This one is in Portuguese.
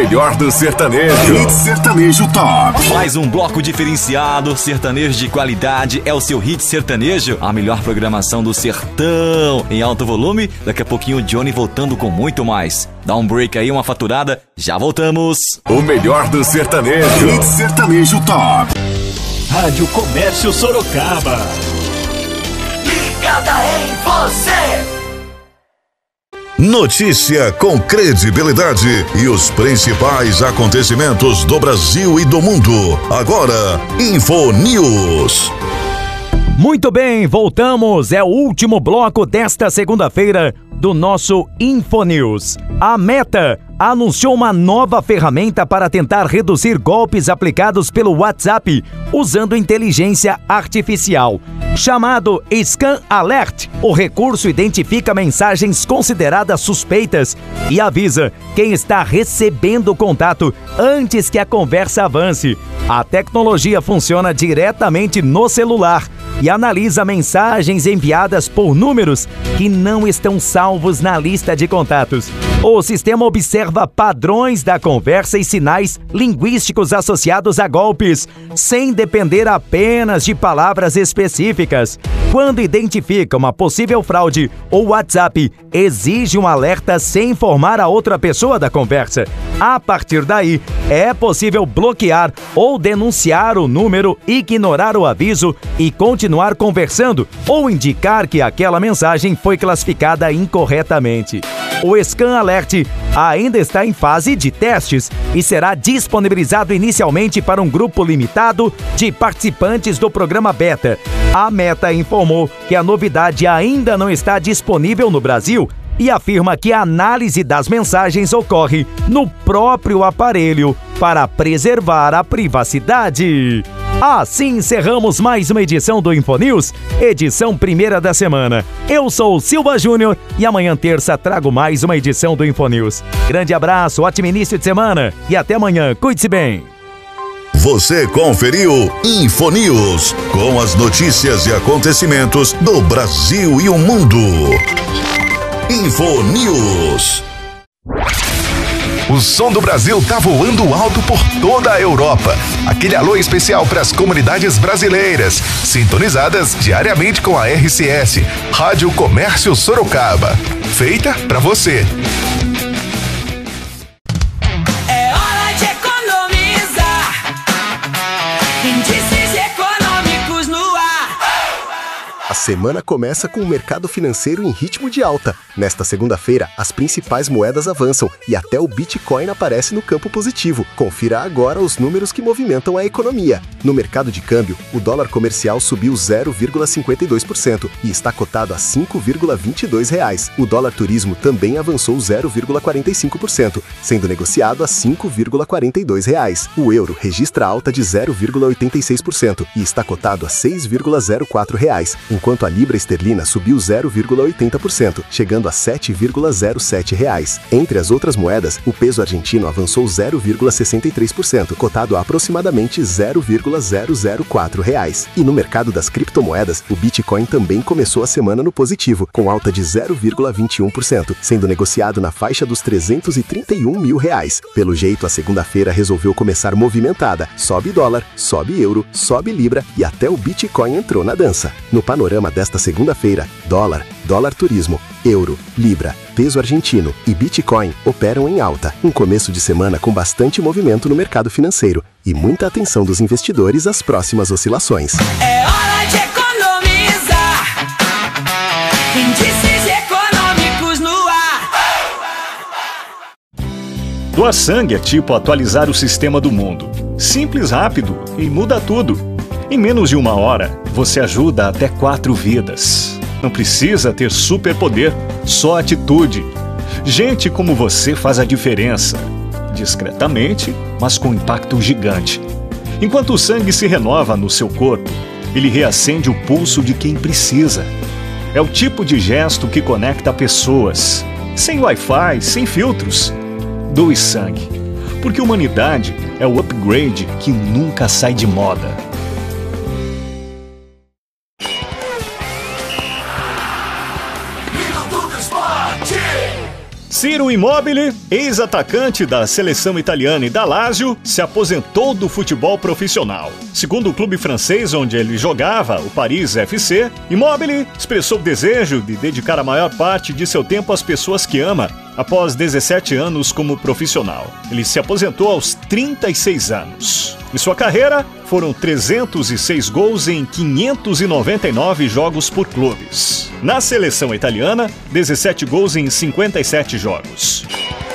melhor do sertanejo. Hit Sertanejo Top. Mais um bloco diferenciado, sertanejo de qualidade, é o seu Hit Sertanejo, a melhor programação do sertão em alto volume. Daqui a pouquinho o Johnny voltando com muito mais. Dá um break aí, uma faturada, já voltamos. O melhor do sertanejo. Hit Sertanejo Top. Rádio Comércio Sorocaba. Ligada em você. Notícia com credibilidade e os principais acontecimentos do Brasil e do mundo. Agora, Infonews. Muito bem, voltamos. É o último bloco desta segunda-feira do nosso Infonews. A Meta anunciou uma nova ferramenta para tentar reduzir golpes aplicados pelo WhatsApp usando inteligência artificial. Chamado Scam Alert, o recurso identifica mensagens consideradas suspeitas e avisa quem está recebendo o contato antes que a conversa avance. A tecnologia funciona diretamente no celular e analisa mensagens enviadas por números que não estão salvos na lista de contatos. O sistema observa padrões da conversa e sinais linguísticos associados a golpes, sem depender apenas de palavras específicas. Quando identifica uma possível fraude, o WhatsApp exige um alerta sem informar a outra pessoa da conversa. A partir daí, é possível bloquear ou denunciar o número, ignorar o aviso e continuar conversando, ou indicar que aquela mensagem foi classificada incorretamente. O Scam Alert ainda está em fase de testes e será disponibilizado inicialmente para um grupo limitado de participantes do programa Beta. A Meta informou que a novidade ainda não está disponível no Brasil e afirma que a análise das mensagens ocorre no próprio aparelho para preservar a privacidade. Assim encerramos mais uma edição do Infonews, edição primeira da semana. Eu sou o Silva Júnior e amanhã terça trago mais uma edição do Infonews. Grande abraço, ótimo início de semana e até amanhã. Cuide-se bem. Você conferiu Infonews, com as notícias e acontecimentos do Brasil e o mundo. Infonews. O som do Brasil tá voando alto por toda a Europa. Aquele alô especial para as comunidades brasileiras, sintonizadas diariamente com a RCS, Rádio Comércio Sorocaba. Feita para você. É hora de economizar. Índices econômicos no ar. A semana começa com o mercado financeiro em ritmo de alta. Nesta segunda-feira, as principais moedas avançam e até o Bitcoin aparece no campo positivo. Confira agora os números que movimentam a economia. No mercado de câmbio, o dólar comercial subiu 0,52% e está cotado a R$ 5,22. O dólar turismo também avançou 0,45%, sendo negociado a R$ 5,42. O euro registra alta de 0,86% e está cotado a R$ 6,04, enquanto a libra esterlina subiu 0,80%, chegando a R$ 7,07. Entre as outras moedas, o peso argentino avançou 0,63%, cotado a aproximadamente R$ 0,004. E no mercado das criptomoedas, o Bitcoin também começou a semana no positivo, com alta de 0,21%, sendo negociado na faixa dos R$ 331 mil. Pelo jeito, a segunda-feira resolveu começar movimentada. Sobe dólar, sobe euro, sobe libra e até o Bitcoin entrou na dança. No panorama desta segunda-feira, dólar turismo, euro, libra, peso argentino e Bitcoin operam em alta. Um começo de semana com bastante movimento no mercado financeiro e muita atenção dos investidores às próximas oscilações. É hora de economizar. Índices econômicos no ar. Doar sangue é tipo atualizar o sistema do mundo. Simples, rápido e muda tudo. Em menos de 1 hora, você ajuda até 4 vidas. Não precisa ter superpoder, só atitude. Gente como você faz a diferença. Discretamente, mas com impacto gigante. Enquanto o sangue se renova no seu corpo, ele reacende o pulso de quem precisa. É o tipo de gesto que conecta pessoas. Sem Wi-Fi, sem filtros. Doe sangue. Porque humanidade é o upgrade que nunca sai de moda. Ciro Immobile, ex-atacante da seleção italiana e da Lazio, se aposentou do futebol profissional. Segundo o clube francês onde ele jogava, o Paris FC, Immobile expressou o desejo de dedicar a maior parte de seu tempo às pessoas que ama, após 17 anos como profissional. Ele se aposentou aos 36 anos. Em sua carreira, foram 306 gols em 599 jogos por clubes. Na seleção italiana, 17 gols em 57 jogos.